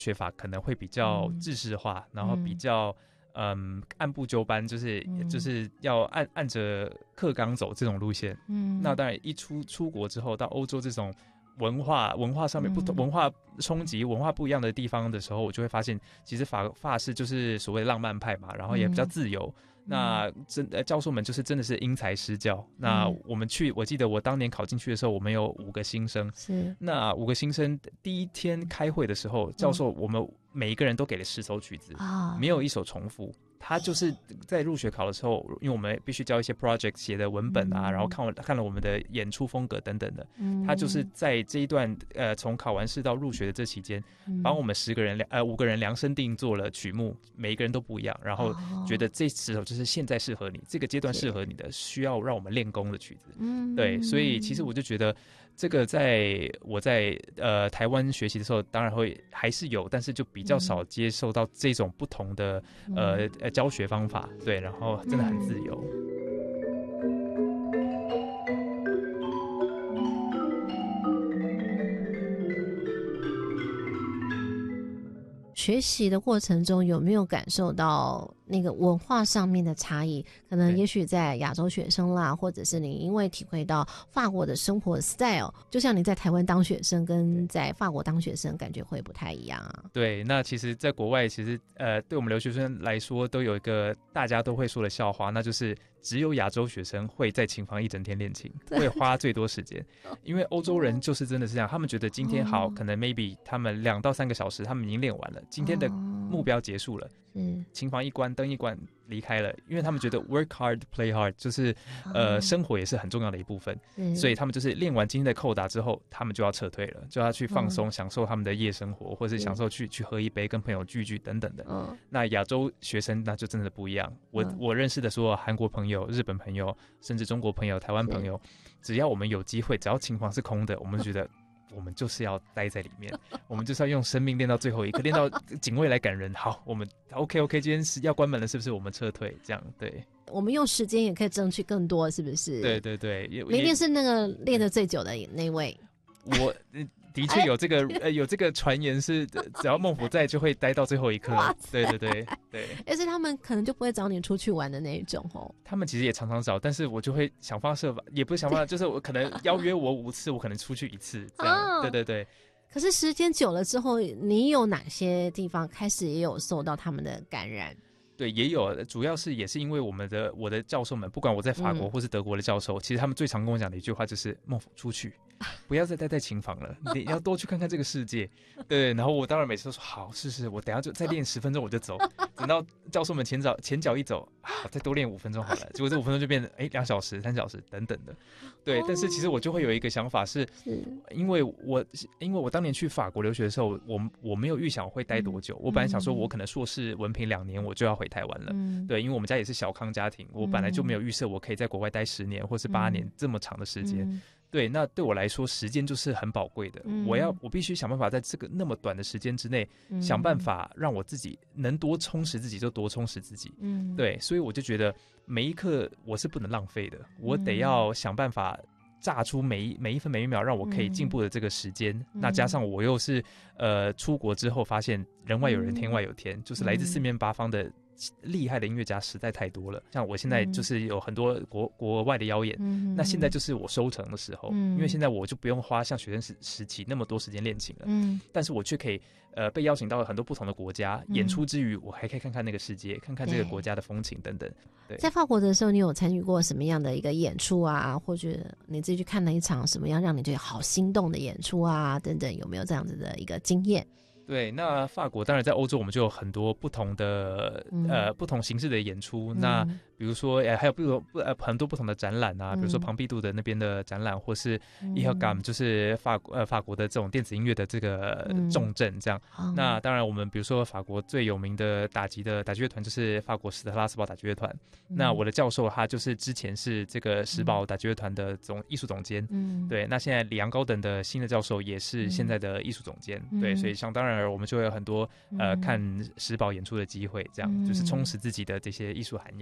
学法可能会比较制式化，然后比较按部就班，就是要按着课纲走这种路线。那当然一出国之后，到欧洲这种文化上面不同、文化冲击、文化不一样的地方的时候，我就会发现，其实法式就是所谓的浪漫派嘛，然后也比较自由。那教授们就是真的是因材施教。那我们我记得我当年考进去的时候，我们有5个新生。是那5个新生第一天开会的时候，教授我们每一个人都给了10首曲子，没有一首重复。他就是在入学考的时候，因为我们必须交一些 project 写的文本啊，然后看了我们的演出风格等等的，他就是在这一段从考完试到入学的这期间，帮我们5个人量身定做了曲目，每一个人都不一样，然后觉得这10首就是现在适合你，这个阶段适合你的，需要让我们练功的曲子。对，所以其实我就觉得这个我在台湾学习的时候，当然还是有，但是就比较少接受到这种不同的教学方法。对，然后真的很自由。 学习的过程中有没有感受到那个文化上面的差异？可能也许在亚洲学生啦，或者是你因为体会到法国的生活 style， 就像你在台湾当学生跟在法国当学生感觉会不太一样啊。对， 那其实在国外其实对我们留学生来说都有一个大家都会说的笑话，那就是只有亚洲学生会在琴房一整天练琴，会花最多时间。因为欧洲人就是真的是这样，他们觉得今天好，可能 maybe 他们2到3个小时他们已经练完了，今天的目标结束了，琴房一关，灯一关，离开了。因为他们觉得 work hard play hard 就是生活也是很重要的一部分，所以他们就是练完今天的扣打之后，他们就要撤退了，就要去放松，享受他们的夜生活，或是享受去喝一杯，跟朋友聚聚等等的。那亚洲学生那就真的不一样。我认识的所有韩国朋友、日本朋友，甚至中国朋友、台湾朋友，只要我们有机会，只要琴房是空的，我们就觉得我们就是要待在里面，我们就是要用生命练到最后一刻，练到警卫来赶人。好，我们 OK， 今天是要关门了，是不是？我们撤退，这样对。我们用时间也可以争取更多，是不是？对对对，你一定是那个练得最久的那位。我的确有这个有这个传言是，只要孟府在就会待到最后一刻。对对对对，而且他们可能就不会找你出去玩的那一种哦。他们其实也常常找，但是我就会想方设法，也不是想办法，就是我可能邀约我5次，我可能出去1次这样。对对对。可是时间久了之后，你有哪些地方开始也有受到他们的感染？对，也有，主要是也是因为我的教授们，不管我在法国或是德国的教授，其实他们最常跟我讲的一句话就是孟府出去，不要再待在琴房了，你要多去看看这个世界。对，然后我当然每次都说好，是，我等一下就再练10分钟我就走，等到教授们前脚一走，再多练5分钟好了，结果这5分钟就变成2小时、3小时等等的。对，但是其实我就会有一个想法是，因为我当年去法国留学的时候，我没有预想我会待多久，我本来想说我可能硕士文凭2年我就要回台湾了。对，因为我们家也是小康家庭，我本来就没有预设我可以在国外待10年或是8年这么长的时间。对，那对我来说时间就是很宝贵的，我必须想办法在这个那么短的时间之内，想办法让我自己能多充实自己就多充实自己。对，所以我就觉得每一刻我是不能浪费的，我得要想办法榨出每一分每一秒让我可以进步的这个时间。那加上我又是出国之后发现人外有人天外有天，就是来自4面8方的厉害的音乐家实在太多了。像我现在就是有很多国外的邀演，那现在就是我收成的时候，因为现在我就不用花像学生时期那么多时间练琴了，但是我却可以被邀请到很多不同的国家演出之余，我还可以看看那个世界，看看这个国家的风情等等。对，在法国的时候你有参与过什么样的一个演出啊，或者你自己去看了一场什么样让你觉得好心动的演出啊等等，有没有这样子的一个经验？对，那法国当然在欧洲我们就有很多不同的不同形式的演出。那比如说还有很多不同的展览啊，比如说庞毕杜的那边的展览，或是EHGAM 就是法国的这种电子音乐的这个重镇这样。那当然我们比如说法国最有名的打击乐团就是法国史特拉斯堡打击乐团。那我的教授他就是之前是这个史堡打击乐团的艺术总监。对，那现在里昂高等的新的教授也是现在的艺术总监。对，所以想当然我们就会有很多看史堡演出的机会，这样就是充实自己的这些艺术涵养。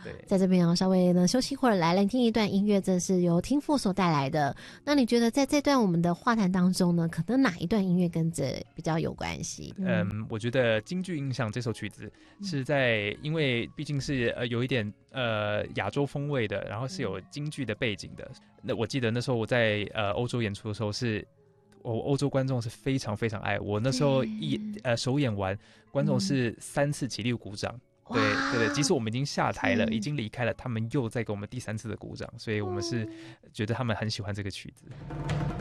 对， 在这边稍微呢休息一会儿，来聆听一段音乐，这是由听父所带来的。那你觉得在这段我们的话谈当中呢，可能哪一段音乐跟这比较有关系？ 我觉得京剧印象这首曲子是在，因为毕竟是有一点亚洲风味的，然后是有京剧的背景的。那我记得那时候我在欧洲演出的时候是。欧洲观众是非常非常爱我，那时候首演完，观众是3次起立鼓掌，对对对，即使我们已经下台了，已经离开了，他们又再给我们第3次的鼓掌，所以我们是觉得他们很喜欢这个曲子。